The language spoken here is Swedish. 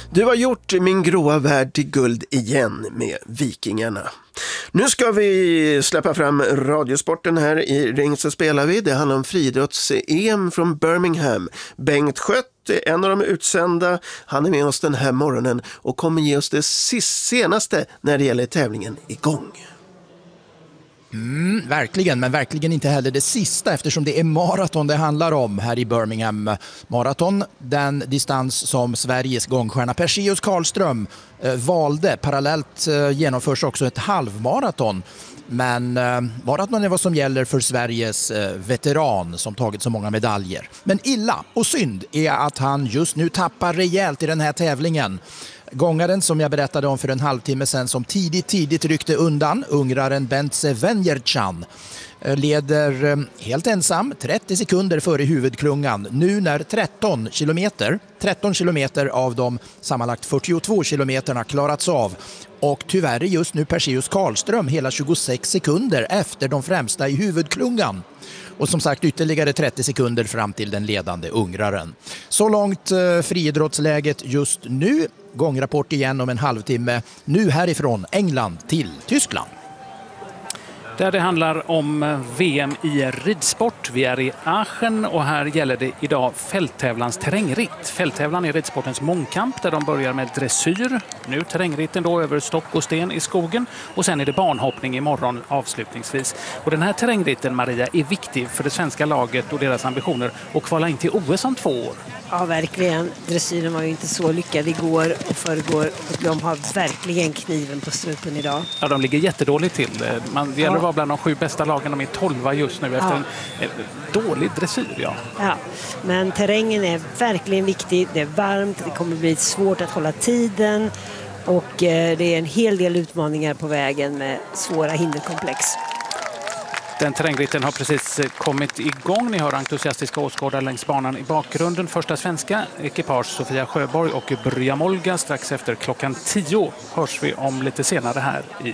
Du har gjort min gråa värld till guld igen med Vikingarna. Nu ska vi släppa fram radiosporten här i Ring så spelar vi. Det handlar om friidrotts-EM från Birmingham. Bengt Schött, en av de utsända, han är med oss den här morgonen och kommer ge oss det senaste när det gäller tävlingen igång. Verkligen, men verkligen inte heller det sista eftersom det är maraton det handlar om här i Birmingham. Maraton, den distans som Sveriges gångstjärna Perseus Karlström valde. Parallellt genomförs också ett halvmaraton. Men maraton är vad som gäller för Sveriges veteran som tagit så många medaljer. Men illa och synd är att han just nu tappar rejält i den här tävlingen. Gångaren som jag berättade om för en halvtimme sedan som tidigt ryckte undan, ungraren Bence Venjertjan, leder helt ensam 30 sekunder före huvudklungan nu när 13 kilometer av de sammanlagt 42 kilometerna klarats av. Och tyvärr är just nu Perseus Karlström hela 26 sekunder efter de främsta i huvudklungan. Och som sagt ytterligare 30 sekunder fram till den ledande ungraren. Så långt friidrottsläget just nu. Gångrapport igen om en halvtimme. Nu härifrån England till Tyskland. Där det handlar om VM i ridsport. Vi är i Aachen och här gäller det idag fälttävlans terrängritt. Fälttävlan är ridsportens mångkamp där de börjar med dressyr. Nu terrängritten då över stock och sten i skogen. Och sen är det banhoppning imorgon avslutningsvis. Och den här terrängritten, Maria, är viktig för det svenska laget och deras ambitioner att kvala in till OS om 2 år. Ja, verkligen. Dressyren var ju inte så lyckad igår och förrgår. Och de har verkligen kniven på strupen idag. Ja, de ligger jättedåligt till. Det gäller att vara bland de 7 bästa lagen. De är 12 just nu efter en dålig dressyr. Ja, men terrängen är verkligen viktig. Det är varmt, det kommer bli svårt att hålla tiden. Och det är en hel del utmaningar på vägen med svåra hinderkomplex. Den terrängritten har precis kommit igång. Ni hör entusiastiska åskådare längs banan i bakgrunden. Första svenska ekipage Sofia Sjöborg och Bryja Molga strax efter klockan 10 hörs vi om lite senare här i